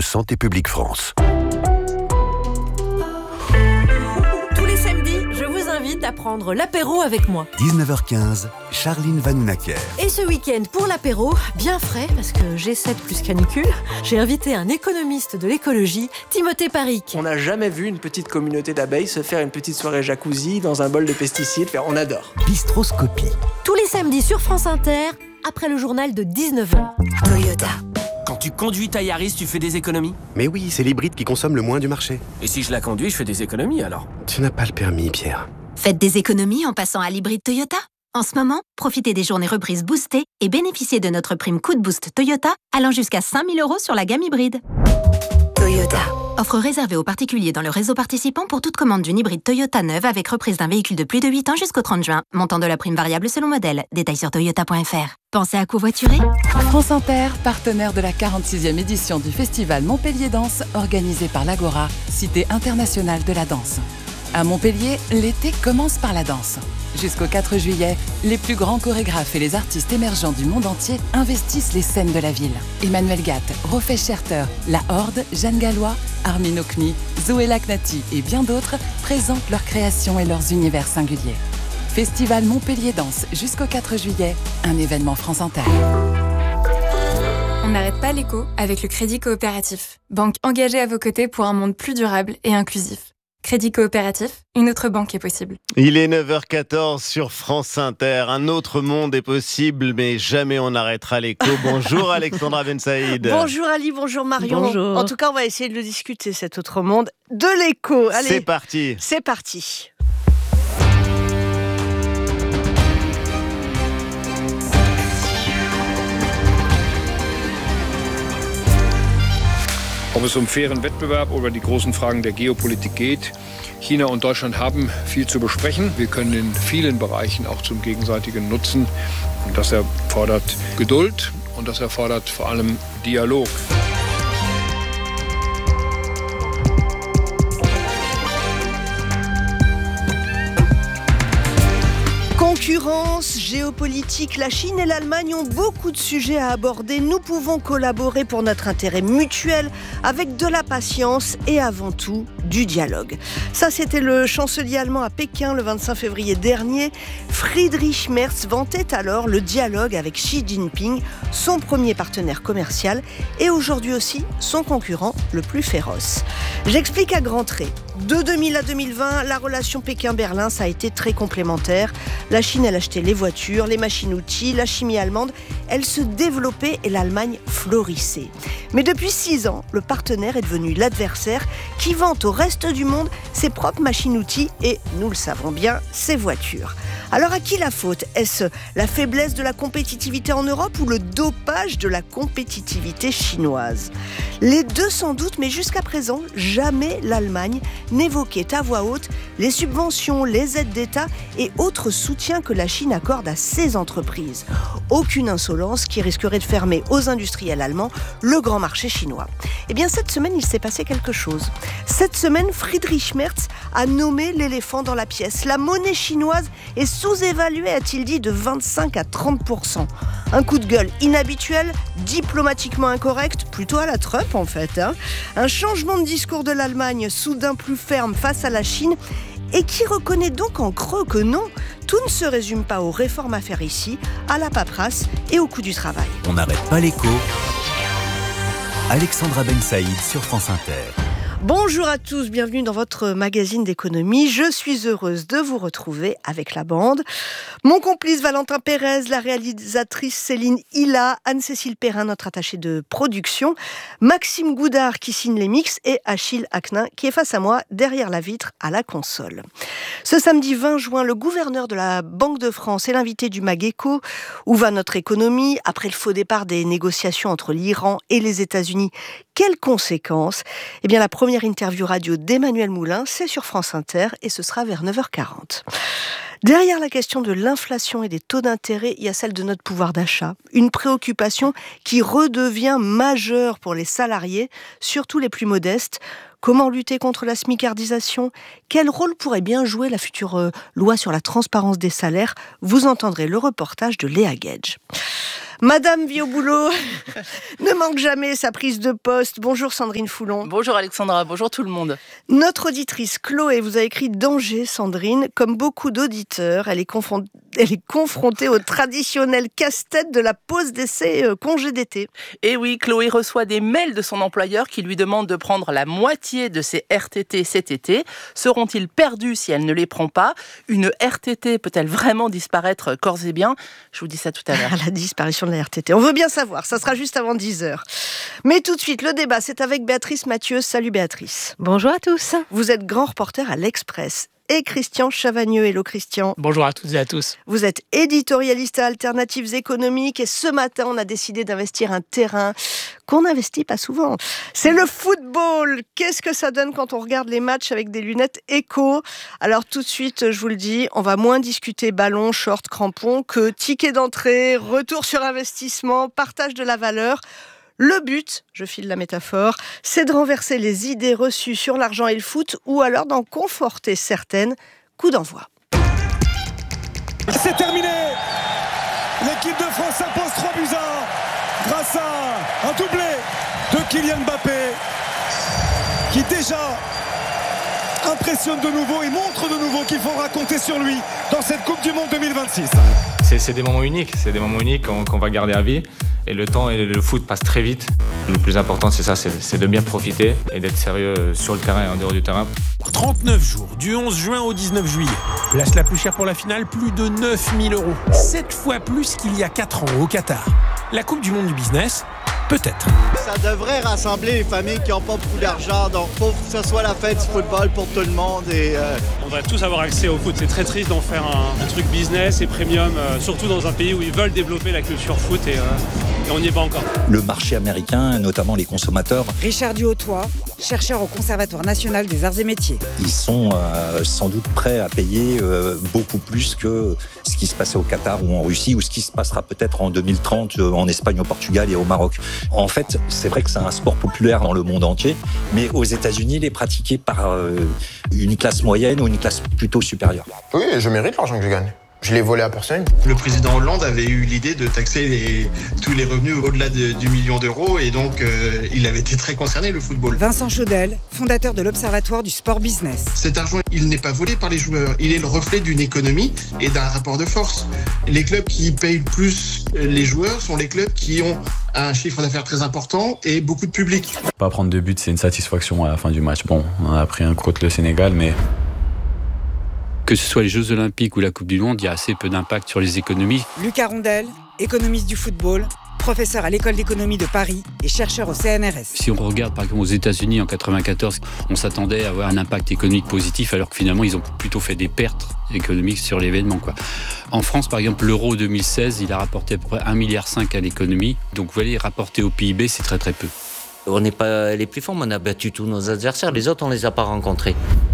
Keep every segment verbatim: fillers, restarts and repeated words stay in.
Santé publique France. Tous les samedis, je vous invite à prendre l'apéro avec moi. dix-neuf heures quinze, Charline Vanhoenacker. Et ce week-end, pour l'apéro, bien frais, parce que G sept plus canicule, j'ai invité un économiste de l'écologie, Timothée Paric. On n'a jamais vu une petite communauté d'abeilles se faire une petite soirée jacuzzi dans un bol de pesticides. On adore. Bistroscopie. Tous les samedis sur France Inter, après le journal de dix-neuf heures. Toyota. Quand tu conduis ta Yaris, tu fais des économies? Mais oui, c'est l'hybride qui consomme le moins du marché. Et si je la conduis, je fais des économies alors? Tu n'as pas le permis, Pierre. Faites des économies en passant à l'hybride Toyota. En ce moment, profitez des journées reprises boostées et bénéficiez de notre prime coup de boost Toyota allant jusqu'à cinq mille euros sur la gamme hybride. Toyota. Offre réservée aux particuliers dans le réseau participant pour toute commande d'une hybride Toyota neuve avec reprise d'un véhicule de plus de huit ans jusqu'au trente juin. Montant de la prime variable selon modèle. Détails sur toyota point f r. Pensez à covoiturer? France Inter, partenaire de la quarante-sixième édition du festival Montpellier Danse, organisé par l'Agora, cité internationale de la danse. À Montpellier, l'été commence par la danse. Jusqu'au quatre juillet, les plus grands chorégraphes et les artistes émergents du monde entier investissent les scènes de la ville. Emmanuel Gatt, Rofé Scherter, La Horde, Jeanne Gallois, Armin Okni, Zoé Lacnati et bien d'autres présentent leurs créations et leurs univers singuliers. Festival Montpellier Danse jusqu'au quatre juillet, un événement France Inter. On n'arrête pas l'écho avec le Crédit Coopératif. Banque engagée à vos côtés pour un monde plus durable et inclusif. Crédit Coopératif, une autre banque est possible. Il est neuf heures quatorze sur France Inter. Un autre monde est possible, mais jamais on n'arrêtera l'écho. Bonjour Alexandra Ben Saïd. Bonjour Ali, bonjour Marion. Bonjour. En tout cas, on va essayer de le discuter, cet autre monde de l'écho. Allez, c'est parti. C'est parti. Ob es um fairen Wettbewerb oder die großen Fragen der Geopolitik geht, China und Deutschland haben viel zu besprechen. Wir können in vielen Bereichen auch zum gegenseitigen Nutzen. Und das erfordert Geduld und das erfordert vor allem Dialog. Concurrence, géopolitique, la Chine et l'Allemagne ont beaucoup de sujets à aborder. Nous pouvons collaborer pour notre intérêt mutuel avec de la patience et avant tout du dialogue. Ça, c'était le chancelier allemand à Pékin le vingt-cinq février dernier. Friedrich Merz vantait alors le dialogue avec Xi Jinping, son premier partenaire commercial et aujourd'hui aussi son concurrent le plus féroce. J'explique à grands traits. De deux mille à deux mille vingt, la relation Pékin-Berlin, ça a été très complémentaire. La Chine, elle achetait les voitures, les machines-outils, la chimie allemande, elle se développait et l'Allemagne florissait. Mais depuis six ans, le partenaire est devenu l'adversaire qui vante au reste du monde ses propres machines-outils et, nous le savons bien, ses voitures. Alors à qui la faute? Est-ce la faiblesse de la compétitivité en Europe ou le dopage de la compétitivité chinoise? Les deux sans doute, mais jusqu'à présent, jamais l'Allemagne n'évoquait à voix haute les subventions, les aides d'État et autres soutiens que la Chine accorde à ses entreprises. Aucune insolence qui risquerait de fermer aux industriels allemands le grand marché chinois. Eh bien, cette semaine, il s'est passé quelque chose. Cette semaine, Friedrich Merz a nommé l'éléphant dans la pièce. La monnaie chinoise est sous-évaluée, a-t-il dit, de vingt-cinq à trente pour cent. Un coup de gueule inhabituel, diplomatiquement incorrect, plutôt à la Trump en fait. Hein. Un changement de discours de l'Allemagne, soudain plus ferme face à la Chine, et qui reconnaît donc en creux que non, tout ne se résume pas aux réformes à faire ici, à la paperasse et au coût du travail. On n'arrête pas l'écho. Alexandra Ben Saïd sur France Inter. Bonjour à tous, bienvenue dans votre magazine d'économie. Je suis heureuse de vous retrouver avec la bande. Mon complice Valentin Pérez, la réalisatrice Céline Hilla, Anne-Cécile Perrin, notre attachée de production, Maxime Goudard qui signe les mix et Achille Aknin qui est face à moi derrière la vitre à la console. Ce samedi vingt juin, le gouverneur de la Banque de France est l'invité du Mageco. Où va notre économie après le faux départ des négociations entre l'Iran et les États-Unis? Quelles conséquences? Eh bien, la première interview radio d'Emmanuel Moulin, c'est sur France Inter et ce sera vers neuf heures quarante. Derrière la question de l'inflation et des taux d'intérêt, il y a celle de notre pouvoir d'achat. Une préoccupation qui redevient majeure pour les salariés, surtout les plus modestes. Comment lutter contre la smicardisation? Quel rôle pourrait bien jouer la future euh, loi sur la transparence des salaires? Vous entendrez le reportage de Léa Gage. Madame vit au boulot, ne manque jamais sa prise de poste. Bonjour Sandrine Foulon. Bonjour Alexandra, bonjour tout le monde. Notre auditrice Chloé vous a écrit Danger, Sandrine. Comme beaucoup d'auditeurs, elle est, confron- elle est confrontée au traditionnel casse-tête de la pause d'essai euh, congé d'été. Et oui, Chloé reçoit des mails de son employeur qui lui demande de prendre la moitié de ses R T T cet été. Seront-ils perdus si elle ne les prend pas? Une R T T peut-elle vraiment disparaître corps et biens? Je vous dis ça tout à l'heure. La disparition de la R T T. On veut bien savoir, ça sera juste avant dix heures. Mais tout de suite, le débat, c'est avec Béatrice Mathieu. Salut Béatrice. Bonjour à tous. Vous êtes grand reporter à l'Express. Et Christian Chavagneux. Hello Christian. Bonjour à toutes et à tous. Vous êtes éditorialiste à Alternatives économiques et ce matin, on a décidé d'investir un terrain qu'on n'investit pas souvent. C'est le football. Qu'est-ce que ça donne quand on regarde les matchs avec des lunettes éco? Alors tout de suite, je vous le dis, on va moins discuter ballon, short, crampon que ticket d'entrée, retour sur investissement, partage de la valeur. Le but, je file la métaphore, c'est de renverser les idées reçues sur l'argent et le foot ou alors d'en conforter certaines. Coup d'envoi. C'est terminé. L'équipe de France s'impose trois buts à un grâce à un doublé de Kylian Mbappé qui déjà impressionne de nouveau et montre de nouveau qu'il faudra compter sur lui dans cette Coupe du Monde deux mille vingt-six. C'est, c'est des moments uniques, c'est des moments uniques qu'on, qu'on va garder à vie. Et le temps et le foot passent très vite. Le plus important, c'est ça, c'est, c'est de bien profiter et d'être sérieux sur le terrain et en dehors du terrain. trente-neuf jours, du onze juin au dix-neuf juillet. Place la plus chère pour la finale, plus de neuf mille euros. sept fois plus qu'il y a quatre ans au Qatar. La Coupe du Monde du business, peut-être. Ça devrait rassembler les familles qui n'ont pas beaucoup d'argent. Donc, pour que ce soit la fête du football pour tout le monde. Et, euh... On devrait tous avoir accès au foot. C'est très triste d'en faire un, un truc business et premium, euh, surtout dans un pays où ils veulent développer la culture foot et, euh, et on n'y est pas encore. Le marché américain, notamment les consommateurs. Richard Duhautois, chercheur au Conservatoire national des arts et métiers. Ils sont euh, sans doute prêts à payer euh, beaucoup plus que ce qui se passait au Qatar ou en Russie ou ce qui se passera peut-être en deux mille trente euh, en Espagne, au Portugal et au Maroc. En fait, c'est vrai que c'est un sport populaire dans le monde entier, mais aux États-Unis, il est pratiqué par euh, une classe moyenne ou une classe plutôt supérieure. Oui, je mérite l'argent que je gagne. Je l'ai volé à personne. Le président Hollande avait eu l'idée de taxer les, tous les revenus au-delà de, du million d'euros et donc euh, il avait été très concerné, le football. Vincent Chaudel, fondateur de l'Observatoire du sport business. Cet argent, il n'est pas volé par les joueurs. Il est le reflet d'une économie et d'un rapport de force. Les clubs qui payent le plus les joueurs sont les clubs qui ont un chiffre d'affaires très important et beaucoup de public. Pas prendre de but, c'est une satisfaction à la fin du match. Bon, on a pris un coup contre le Sénégal, mais... Que ce soit les Jeux Olympiques ou la Coupe du Monde, il y a assez peu d'impact sur les économies. Lucas Rondel, économiste du football, professeur à l'École d'économie de Paris et chercheur au C N R S. Si on regarde par exemple aux États-Unis en quatre-vingt-quatorze, on s'attendait à avoir un impact économique positif alors que finalement ils ont plutôt fait des pertes économiques sur l'événement, quoi. En France par exemple, l'euro deux mille seize, il a rapporté à peu près un virgule cinq milliard à l'économie. Donc vous voyez, rapporté au P I B, c'est très très peu. On n'est pas les plus forts, mais on a battu tous nos adversaires. Les autres, on les a pas rencontrés.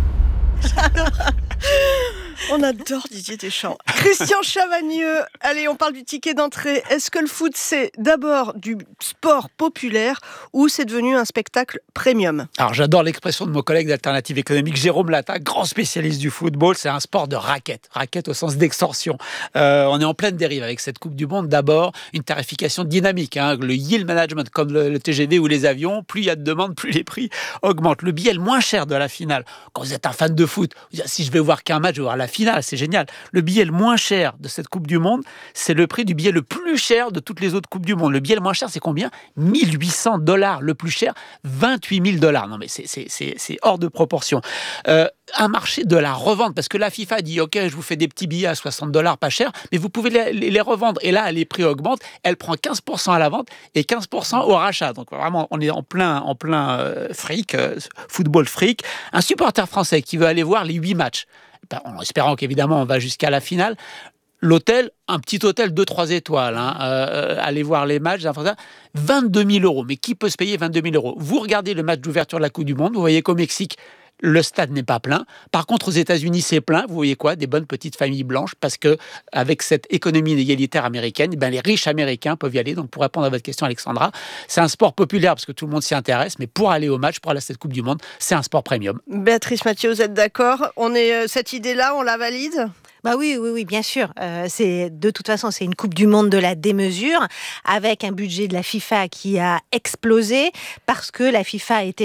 On adore Didier Deschamps. Christian Chavagneux, allez, on parle du ticket d'entrée. Est-ce que le foot, c'est d'abord du sport populaire ou c'est devenu un spectacle premium? Alors, j'adore l'expression de mon collègue d'Alternative économique, Jérôme Lata, grand spécialiste du football. C'est un sport de raquette, raquette au sens d'extorsion. Euh, on est en pleine dérive avec cette Coupe du Monde. D'abord, une tarification dynamique. Hein. Le yield management, comme le, le T G V ou les avions, plus il y a de demandes, plus les prix augmentent. Le billet le moins cher de la finale. Quand vous êtes un fan de foot, vous dites, si je vais voir qu'un match, je vais voir la finale, c'est génial. Le billet le moins cher de cette Coupe du Monde, c'est le prix du billet le plus cher de toutes les autres Coupes du Monde. Le billet le moins cher, c'est combien? mille huit cents dollars. Le plus cher, vingt-huit mille dollars. Non mais c'est, c'est, c'est, c'est hors de proportion. Euh, un marché de la revente, parce que la FIFA dit, ok, je vous fais des petits billets à soixante dollars, pas cher, mais vous pouvez les, les, les revendre. Et là, les prix augmentent. Elle prend quinze pour cent à la vente et quinze pour cent au rachat. Donc vraiment, on est en plein, en plein euh, fric, euh, football fric. Un supporter français qui veut aller voir les huit matchs, en espérant qu'évidemment on va jusqu'à la finale. L'hôtel, un petit hôtel deux trois étoiles, hein, euh, aller voir les matchs, vingt-deux mille euros. Mais qui peut se payer vingt-deux mille euros? Vous regardez le match d'ouverture de la Coupe du Monde, vous voyez qu'au Mexique, le stade n'est pas plein. Par contre, aux États-Unis, c'est plein. Vous voyez quoi? Des bonnes petites familles blanches, parce que avec cette économie égalitaire américaine, eh ben, les riches américains peuvent y aller. Donc, pour répondre à votre question, Alexandra, c'est un sport populaire parce que tout le monde s'y intéresse, mais pour aller au match, pour aller à cette Coupe du Monde, c'est un sport premium. Béatrice Mathieu, vous êtes d'accord? On est, cette idée-là, on la valide? Bah oui, oui, oui, bien sûr. Euh, c'est, de toute façon, c'est une Coupe du Monde de la démesure, avec un budget de la FIFA qui a explosé, parce que la FIFA a été